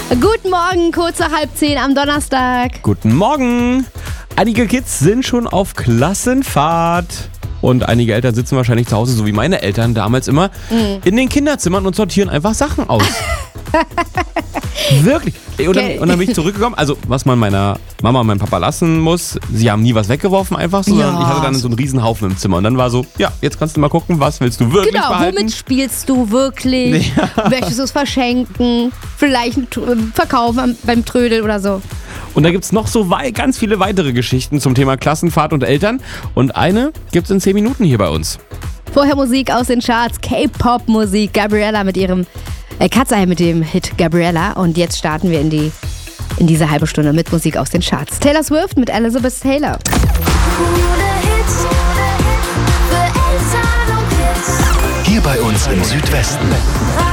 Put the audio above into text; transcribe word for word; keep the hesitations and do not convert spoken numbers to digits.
Guten Morgen, kurz nach halb zehn am Donnerstag. Guten Morgen! Einige Kids sind schon auf Klassenfahrt. Und einige Eltern sitzen wahrscheinlich zu Hause, so wie meine Eltern damals immer, mhm. in den Kinderzimmern und sortieren einfach Sachen aus. Wirklich. Und dann, und dann bin ich zurückgekommen. Also, was man meiner Mama und meinem Papa lassen muss, sie haben nie was weggeworfen einfach, sondern Ja. ich hatte dann so einen riesen Haufen im Zimmer. Und dann war so, ja, jetzt kannst du mal gucken, was willst du wirklich Genau, behalten? womit spielst du wirklich? Ja. Möchtest du es verschenken? Vielleicht äh, verkaufen am- beim Trödel oder so. Und da gibt es noch so wei- ganz viele weitere Geschichten zum Thema Klassenfahrt und Eltern. Und eine gibt es in zehn Minuten hier bei uns. Vorher Musik aus den Charts, K-Pop-Musik, Gabriella mit ihrem, äh, Katzei mit dem Hit Gabriella. Und jetzt starten wir in die in diese halbe Stunde mit Musik aus den Charts. Taylor Swift mit Elizabeth Taylor. Hier bei uns im Südwesten.